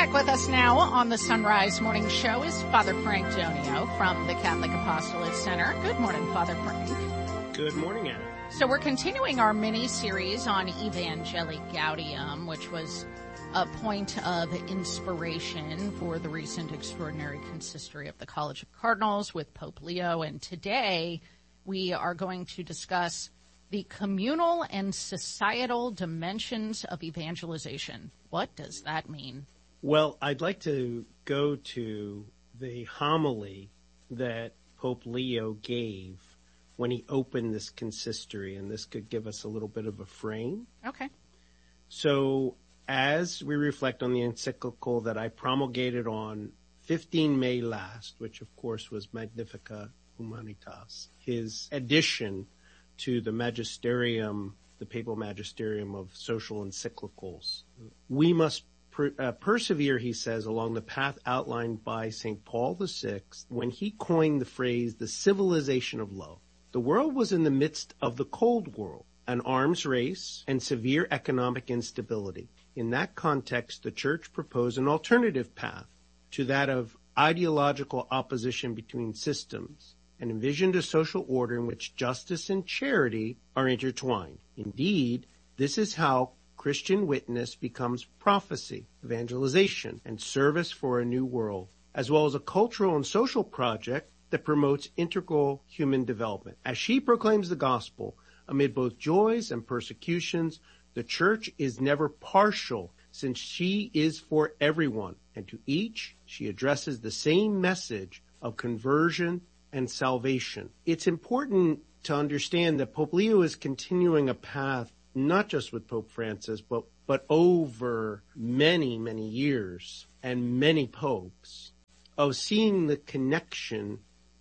Back with us now on the Sunrise Morning Show is Father Frank Donio from the Catholic Apostolate Center. Good morning, Father Frank. Good morning, Anna. So we're continuing our mini-series on Evangelii Gaudium, which was a point of inspiration for the recent extraordinary consistory of the College of Cardinals with Pope Leo. And today we are going to discuss the communal and societal dimensions of evangelization. What does that mean? Well, I'd like to go to the homily that Pope Leo gave when he opened this consistory, and this could give us a little bit of a frame. Okay. So as we reflect on the encyclical that I promulgated on 15 May last, which of course was Magnificat Humanitas, his addition to the magisterium, the papal magisterium of social encyclicals, we must persevere, he says, along the path outlined by St. Paul VI when he coined the phrase, the civilization of love. The world was in the midst of the Cold War, an arms race and severe economic instability. In that context, the Church proposed an alternative path to that of ideological opposition between systems and envisioned a social order in which justice and charity are intertwined. Indeed, this is how Christian witness becomes prophecy, evangelization, and service for a new world, as well as a cultural and social project that promotes integral human development. As she proclaims the gospel, amid both joys and persecutions, the Church is never partial, since she is for everyone, and to each she addresses the same message of conversion and salvation. It's important to understand that Pope Leo is continuing a path not just with Pope Francis, but over many, many years and many popes, of seeing the connection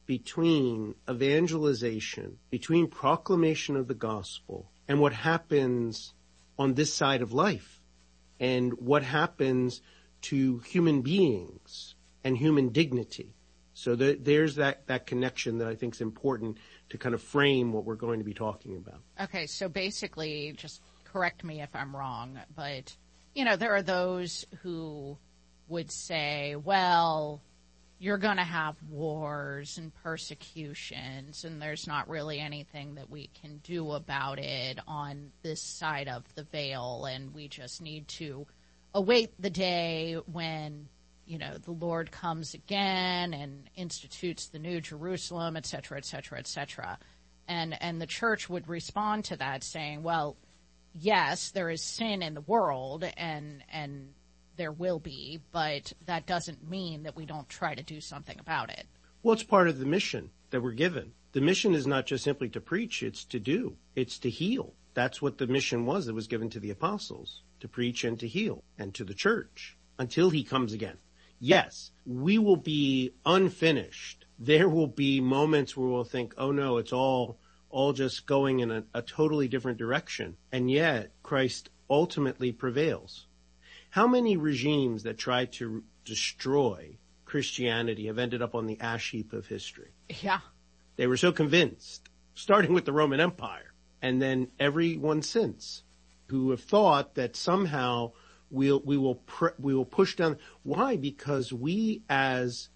between evangelization, between proclamation of the gospel, and what happens on this side of life, and what happens to human beings and human dignity. So there's that connection that I think is important to kind of frame what we're going to be talking about. Okay, so basically, just correct me if I'm wrong, but, there are those who would say, well, you're going to have wars and persecutions, and there's not really anything that we can do about it on this side of the veil, and we just need to await the day when the Lord comes again and institutes the New Jerusalem, et cetera, et cetera, et cetera. And the Church would respond to that saying, well, yes, there is sin in the world and there will be, but that doesn't mean that we don't try to do something about it. Well, it's part of the mission that we're given. The mission is not just simply to preach, it's to do. It's to heal. That's what the mission was that was given to the apostles, to preach and to heal, and to the Church until he comes again. Yes, we will be unfinished. There will be moments where we'll think, oh no, it's all just going in a totally different direction. And yet Christ ultimately prevails. How many regimes that try to destroy Christianity have ended up on the ash heap of history? Yeah. They were so convinced, starting with the Roman Empire, and then everyone since, who have thought that somehow we will push down. Why? Because we as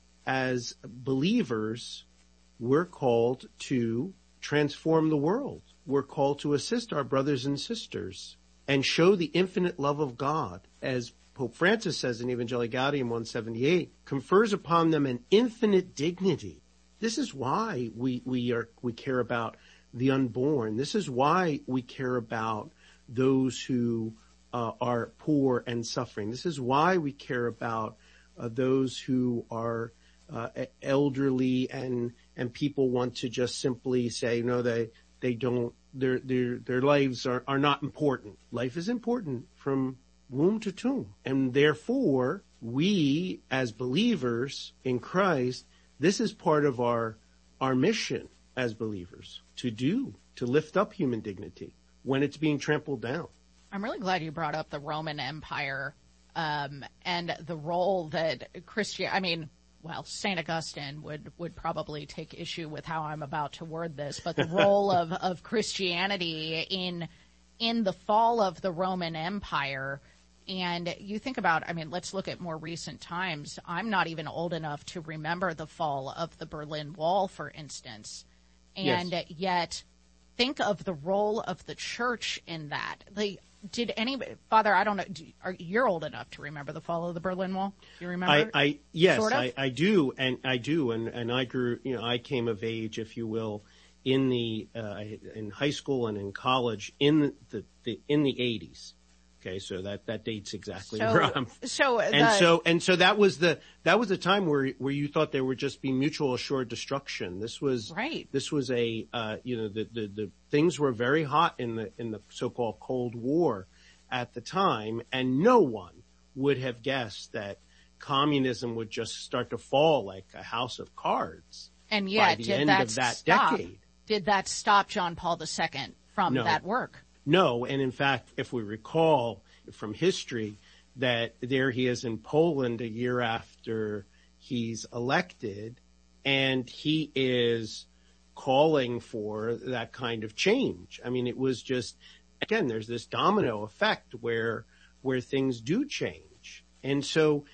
believers, we're called to transform the world. We're called to assist our brothers and sisters and show the infinite love of God, as Pope Francis says in Evangelii Gaudium 178, confers upon them an infinite dignity. This is why we care about the unborn. This is why we care about those who are poor and suffering. This is why we care about those who are elderly and people want to just simply say, no, they don't, their lives are not important. Life is important from womb to tomb. And therefore, we as believers in Christ, this is part of our mission as believers to lift up human dignity when it's being trampled down. I'm really glad you brought up the Roman Empire and the role that St. Augustine would probably take issue with how I'm about to word this, but the role of Christianity in the fall of the Roman Empire And you think about, I mean, let's look at more recent times. I'm not even old enough to remember the fall of the Berlin Wall, for instance. And yet, think of the role of the church in that. Did anybody, Father, I don't know, you're old enough to remember the fall of the Berlin Wall? Do you remember? Yes, sort of? I do. And I grew, I came of age, if you will, in in high school and in college in the 80s. Okay, so that dates exactly where I'm. So that was the time where you thought there would just be mutual assured destruction. This was right. This was the things were very hot in the so-called Cold War at the time, and no one would have guessed that communism would just start to fall like a house of cards. And yet, by the end of that decade. Did that stop John Paul II from that work? No, and in fact, if we recall from history that there he is in Poland a year after he's elected, and he is calling for that kind of change. I mean, it was just, again, there's this domino effect where things do change. And so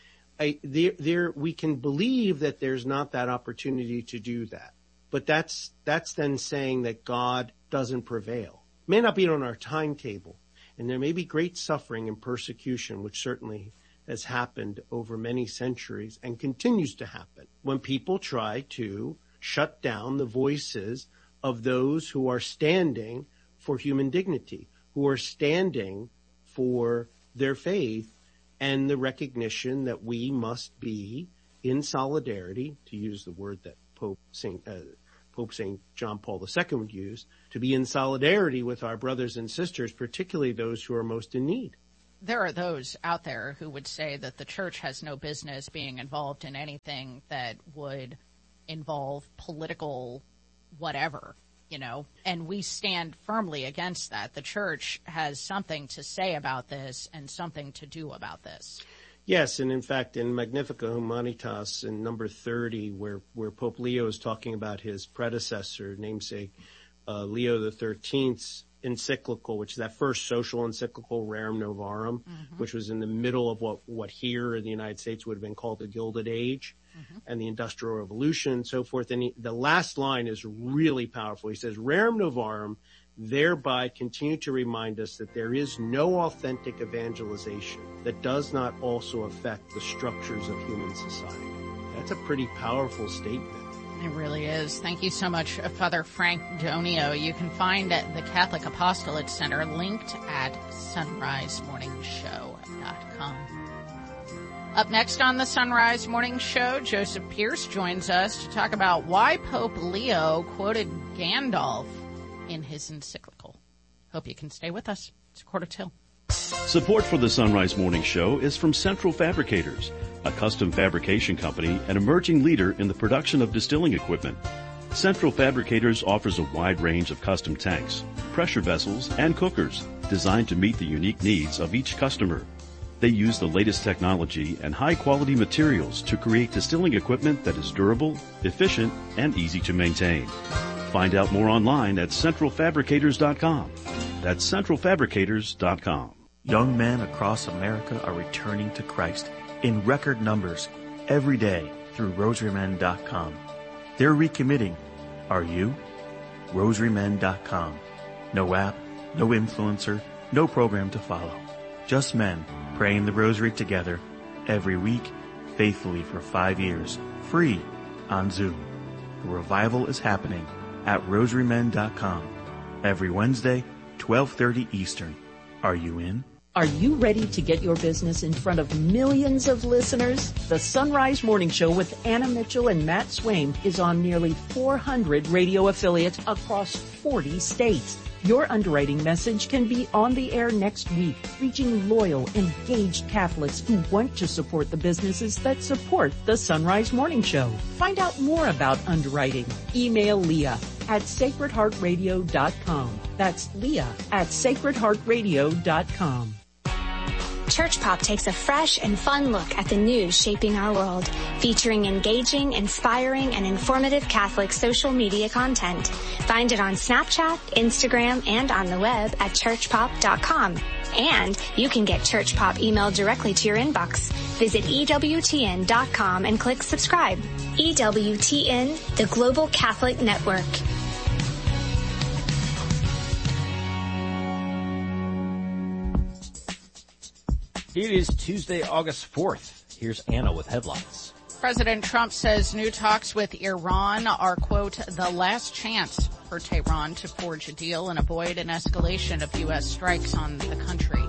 we can believe that there's not that opportunity to do that. But that's then saying that God doesn't prevail. May not be on our timetable, and there may be great suffering and persecution, which certainly has happened over many centuries and continues to happen when people try to shut down the voices of those who are standing for human dignity, who are standing for their faith and the recognition that we must be in solidarity, to use the word that Pope St. John Paul II would use, to be in solidarity with our brothers and sisters, particularly those who are most in need. There are those out there who would say that the church has no business being involved in anything that would involve political whatever, and we stand firmly against that. The church has something to say about this and something to do about this. Yes, and in fact, in Magnificat Humanitas, in number 30, where Pope Leo is talking about his predecessor, namesake Leo XIII's encyclical, which is that first social encyclical, Rerum Novarum, which was in the middle of what here in the United States would have been called the Gilded Age and the Industrial Revolution and so forth. And the last line is really powerful. He says, Rerum Novarum thereby continue to remind us that there is no authentic evangelization that does not also affect the structures of human society. That's a pretty powerful statement. It really is. Thank you so much, Father Frank Donio. You can find the Catholic Apostolate Center linked at sunrisemorningshow.com. Up next on the Sunrise Morning Show, Joseph Pierce joins us to talk about why Pope Leo quoted Gandalf in his encyclical. Hope you can stay with us. It's 1:45. Support for the Sunrise Morning Show is from Central Fabricators, a custom fabrication company and emerging leader in the production of distilling equipment. Central Fabricators offers a wide range of custom tanks, pressure vessels, and cookers designed to meet the unique needs of each customer. They use the latest technology and high-quality materials to create distilling equipment that is durable, efficient, and easy to maintain. Find out more online at centralfabricators.com. That's centralfabricators.com. Young men across America are returning to Christ in record numbers every day through rosarymen.com. They're recommitting. Are you? rosarymen.com. No app, no influencer, no program to follow. Just men praying the rosary together every week, faithfully for 5 years, free on Zoom. The revival is happening at rosarymen.com every Wednesday, 12:30 Eastern. Are you in? Are you ready to get your business in front of millions of listeners? The Sunrise Morning Show with Anna Mitchell and Matt Swaim is on nearly 400 radio affiliates across 40 states. Your underwriting message can be on the air next week, reaching loyal, engaged Catholics who want to support the businesses that support the Sunrise Morning Show. Find out more about underwriting. Email Leah at sacredheartradio.com. That's Leah at sacredheartradio.com. Church Pop takes a fresh and fun look at the news shaping our world, featuring engaging, inspiring, and informative Catholic social media content. Find it on Snapchat, Instagram, and on the web at churchpop.com. And you can get Church Pop emailed directly to your inbox. Visit EWTN.com and click subscribe. EWTN, the Global Catholic Network. It is Tuesday, August 4th. Here's Anna with headlines. President Trump says new talks with Iran are, quote, the last chance for Tehran to forge a deal and avoid an escalation of U.S. strikes on the country.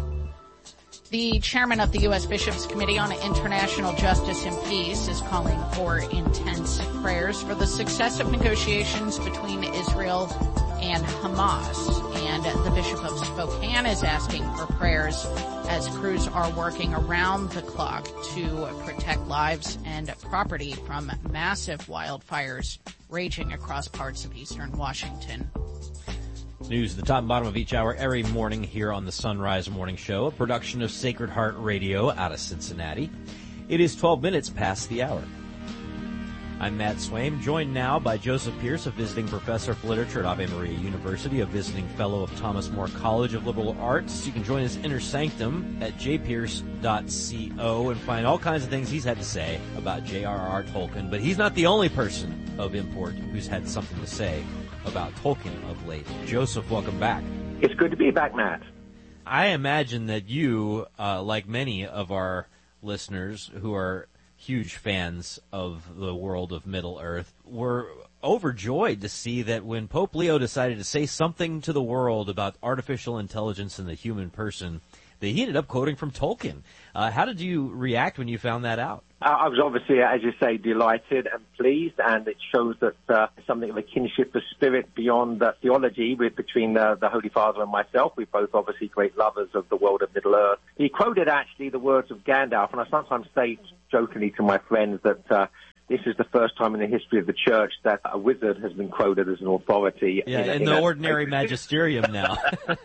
The chairman of the U.S. Bishops' Committee on International Justice and Peace is calling for intense prayers for the success of negotiations between Israel and Hamas. And the Bishop of Spokane is asking for prayers as crews are working around the clock to protect lives and property from massive wildfires raging across parts of eastern Washington. News at the top and bottom of each hour every morning here on the Sunrise Morning Show, a production of Sacred Heart Radio out of Cincinnati. It is 12 minutes past the hour. I'm Matt Swaim, joined now by Joseph Pierce, a visiting professor of literature at Ave Maria University, a visiting fellow of Thomas More College of Liberal Arts. You can join his inner sanctum at jpierce.co and find all kinds of things he's had to say about J.R.R. Tolkien. But he's not the only person of import who's had something to say about Tolkien of late. Joseph, welcome back. It's good to be back, Matt. I imagine that you, like many of our listeners who are huge fans of the world of Middle-earth, were overjoyed to see that when Pope Leo decided to say something to the world about artificial intelligence and the human person, that he ended up quoting from Tolkien. How did you react when you found that out? I was obviously, as you say, delighted and pleased, and it shows that something of a kinship of spirit beyond theology between the Holy Father and myself. We're both obviously great lovers of the world of Middle-earth. He quoted actually the words of Gandalf, and I sometimes say jokingly to my friends that this is the first time in the history of the Church that a wizard has been quoted as an authority. Yeah, in the ordinary magisterium now.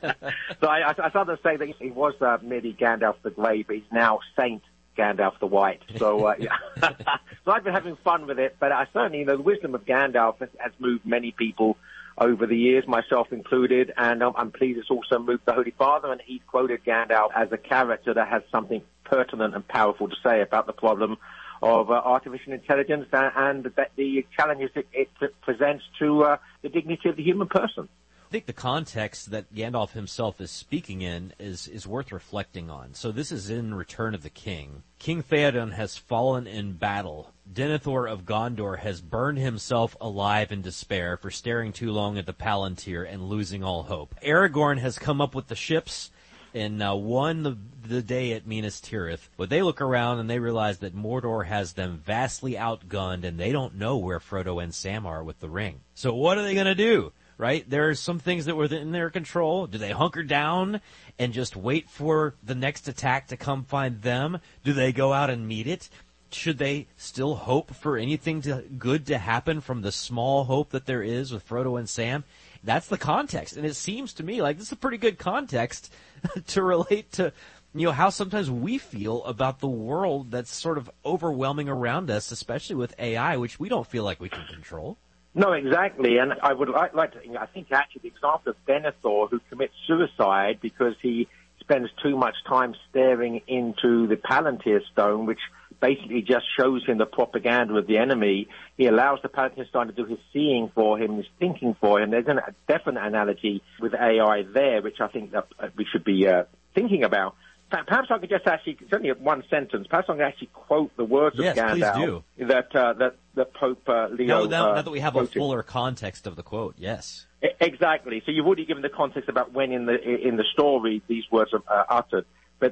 So I sometimes say that he was merely Gandalf the Grey, but he's now Saint Gandalf the White. So, yeah. So I've been having fun with it, but certainly, the wisdom of Gandalf has moved many people over the years, myself included, and I'm pleased it's also moved the Holy Father, and he quoted Gandalf as a character that has something pertinent and powerful to say about the problem of artificial intelligence and the challenges it presents to the dignity of the human person. I think the context that Gandalf himself is speaking in is worth reflecting on. So this is in Return of the King. King Theoden has fallen in battle. Denethor of Gondor has burned himself alive in despair for staring too long at the Palantir and losing all hope. Aragorn has come up with the ships and won the day at Minas Tirith. But they look around and they realize that Mordor has them vastly outgunned, and they don't know where Frodo and Sam are with the ring. So what are they going to do? Right? There are some things that were in their control. Do they hunker down and just wait for the next attack to come find them? Do they go out and meet it? Should they still hope for anything good to happen from the small hope that there is with Frodo and Sam? That's the context. And it seems to me like this is a pretty good context to relate to, how sometimes we feel about the world that's sort of overwhelming around us, especially with AI, which we don't feel like we can control. No, exactly. And I would like to, I think actually the example of Denethor, who commits suicide because he spends too much time staring into the Palantir Stone, which basically just shows him the propaganda of the enemy. He allows the Palantir Stone to do his seeing for him, his thinking for him. There's a definite analogy with AI there, which I think that we should be thinking about. Perhaps I could just actually, certainly one sentence, perhaps I can actually quote the words of Gandalf that Pope Leo now that we have quoted. A fuller context of the quote, yes. Exactly. So you've already given the context about when in the story these words are uttered. But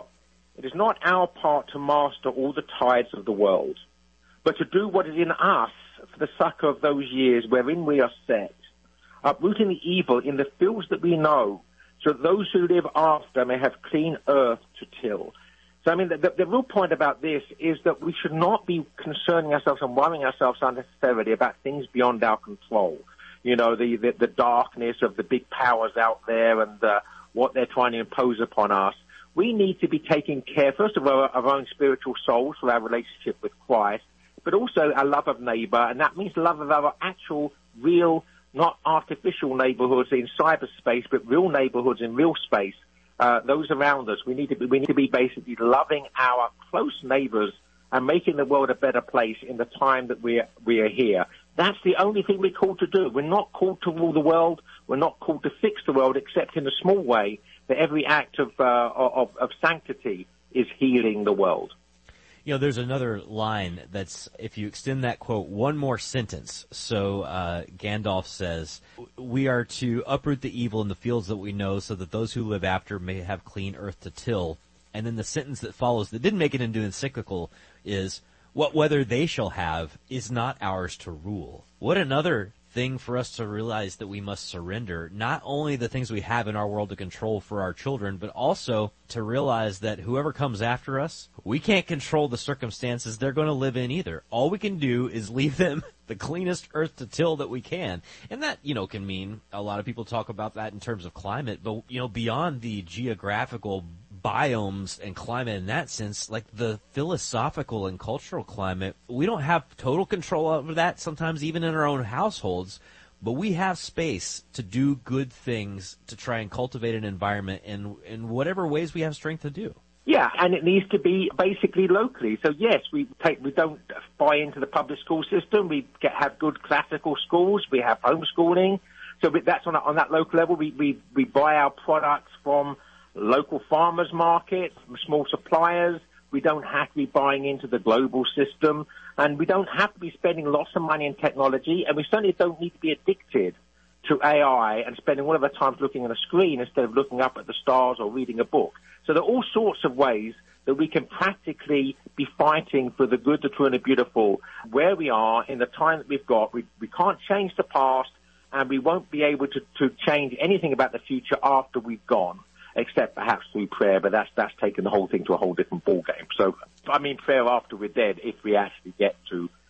it is not our part to master all the tides of the world, but to do what is in us for the succor of those years wherein we are set, uprooting the evil in the fields that we know, so that those who live after may have clean earth to till. So, I mean, the real point about this is that we should not be concerning ourselves and worrying ourselves unnecessarily about things beyond our control. The darkness of the big powers out there and what they're trying to impose upon us. We need to be taking care, first of all, of our own spiritual souls for our relationship with Christ, but also our love of neighbor, and that means love of our actual, real, not artificial neighborhoods in cyberspace, but real neighborhoods in real space those around us. We need to be basically loving our close neighbors and making the world a better place in the time that we are here. That's the only thing we're called to do. We're not called to rule the world. We're not called to fix the world, except in a small way that every act of sanctity is healing the world. You know, there's another line that's, if you extend that quote one more sentence. So Gandalf says, we are to uproot the evil in the fields that we know so that those who live after may have clean earth to till. And then the sentence that follows that didn't make it into encyclical is, what weather they shall have is not ours to rule. What another thing for us to realize that we must surrender, not only the things we have in our world to control for our children, but also to realize that whoever comes after us, we can't control the circumstances they're going to live in either. All we can do is leave them the cleanest earth to till that we can. And that, you know, can mean, a lot of people talk about that in terms of climate, but, you know, beyond the geographical biomes and climate in that sense, like the philosophical and cultural climate, we don't have total control over that sometimes even in our own households, but we have space to do good things to try and cultivate an environment in whatever ways we have strength to do. Yeah, and it needs to be basically locally. So yes, we don't buy into the public school system. We have good classical schools. We have homeschooling. So that's on that local level. We buy our products from local farmers markets, small suppliers. We don't have to be buying into the global system, and we don't have to be spending lots of money in technology, and we certainly don't need to be addicted to AI and spending all of our time looking at a screen instead of looking up at the stars or reading a book. So there are all sorts of ways that we can practically be fighting for the good, the true, and the beautiful where we are in the time that we've got. We can't change the past, and we won't be able to change anything about the future after we've gone, except perhaps through prayer, but that's taken the whole thing to a whole different ballgame. So, I mean, prayer after we're dead, if we actually get to